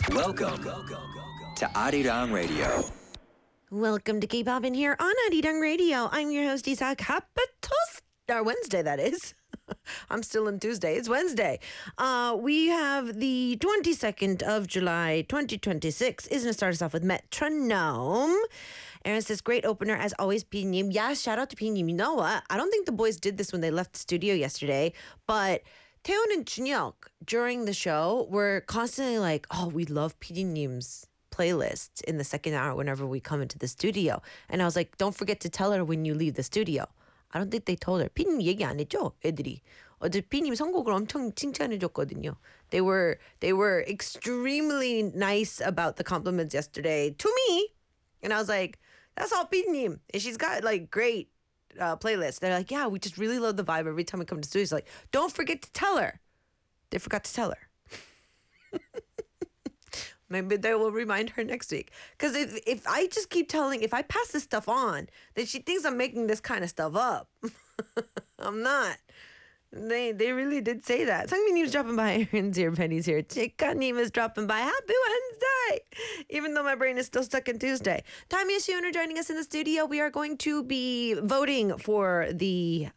Welcome to Arirang Radio. Welcome to K-Pop in here on Arirang Radio. I'm your host, Isa Kapatos. Or Wednesday, that is. I'm still in Tuesday. It's Wednesday. We have the 22nd of July, 2026. Is going to start us off with Metronome. Aaron says, great opener as always, P-Nim. Yeah, shout out to P-Nim. You know what? I don't think the boys did this when they left the studio yesterday, but Taeyeon and Junhyuk during the show were constantly like, oh, we love PD님's playlist in the second hour whenever we come into the studio. And I was like, don't forget to tell her when you leave the studio. I don't think they told her. 피디님 얘기 안 했죠, 애들이. 어제 피디님 선곡을 엄청 칭찬해줬거든요. They were extremely nice about the compliments yesterday to me. And I was like, that's all 피디님. And she's got like great playlist. They're like, yeah, we just really love the vibe every time we come to the studio. It's like, don't forget to tell her. They forgot to tell her. Maybe they will remind her next week. Because if I just keep if I pass this stuff on, then she thinks I'm making this kind of stuff up. I'm not. They really did say that. Sangmin님's dropping by. Aaron's here. Penny's here. Chikanim is dropping by. Happy Wednesday! Even though my brain is still stuck in Tuesday. Tami Shioner joining us in the studio. We are going to be voting for the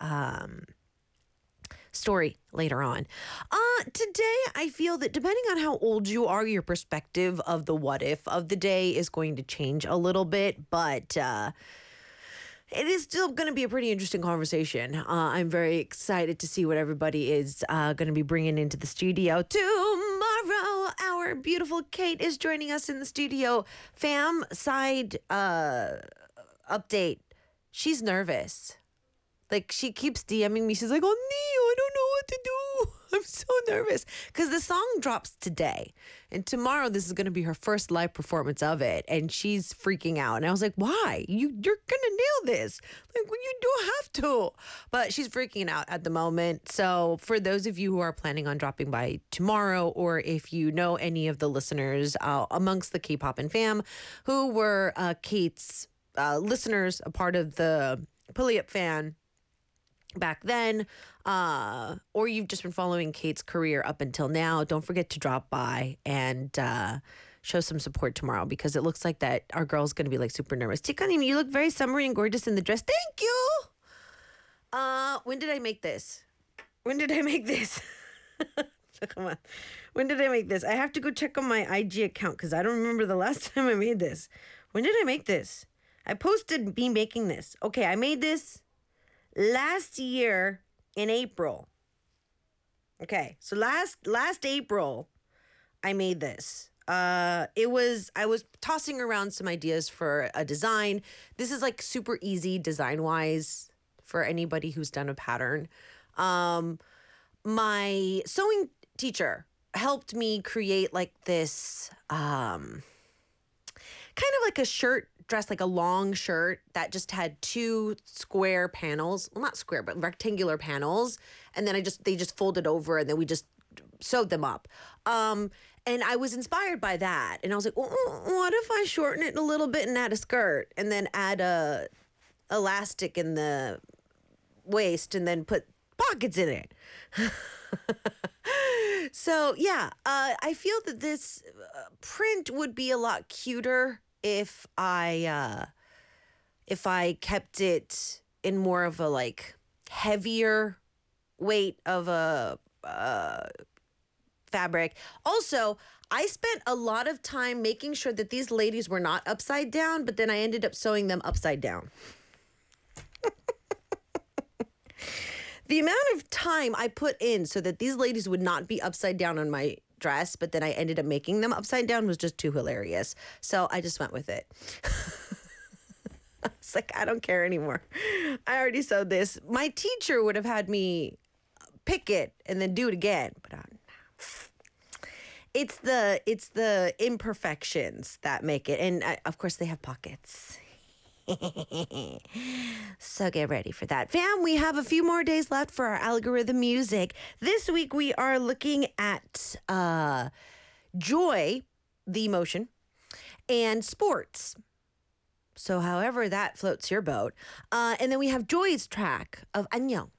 story later on. Today, I feel that depending on how old you are, your perspective of the what if of the day is going to change a little bit, but it is still going to be a pretty interesting conversation. I'm very excited to see what everybody is going to be bringing into the studio tomorrow. Our beautiful Kate is joining us in the studio. Fam, side update. She's nervous. Like, she keeps DMing me. She's like, oh, I don't know what to do. I'm so nervous. Because the song drops today. And tomorrow, this is going to be her first live performance of it. And she's freaking out. And I was like, why? You're going to nail this. Like, well, you don't have to. But she's freaking out at the moment. So for those of you who are planning on dropping by tomorrow, or if you know any of the listeners amongst the K-Pop and fam who were Kate's listeners, a part of the Pulliup fan, back then, or you've just been following Kate's career up until now, don't forget to drop by and show some support tomorrow, because it looks like that our girl's going to be like super nervous. Chikanim, you look very summery and gorgeous in the dress. Thank you. When did I make this? Come on. When did I make this? I have to go check on my IG account because I don't remember the last time I made this. When did I make this? I posted me making this. Okay, I made this last year in April. Okay, so last April, I made this. I was tossing around some ideas for a design. This is like super easy design-wise for anybody who's done a pattern. My sewing teacher helped me create like this, kind of like a shirt dress, like a long shirt that just had two square panels. Well, not square, but rectangular panels. And then they just folded over and then we just sewed them up. And I was inspired by that. And I was like, well, what if I shorten it a little bit and add a skirt and then add a elastic in the waist and then put pockets in it? So yeah, I feel that this print would be a lot cuter if I kept it in more of a like heavier weight of a fabric. Also, I spent a lot of time making sure that these ladies were not upside down, but then I ended up sewing them upside down. The amount of time I put in so that these ladies would not be upside down on my dress, but then I ended up making them upside down was just too hilarious. So I just went with it. It's like, I don't care anymore. I already sewed this. My teacher would have had me pick it and then do it again, but it's the imperfections that make it. And of course they have pockets. So get ready for that. Fam, we have a few more days left for our algorithm music. This week we are looking at joy, the emotion, and sports. So however that floats your boat. And then we have Joy's track of 안녕.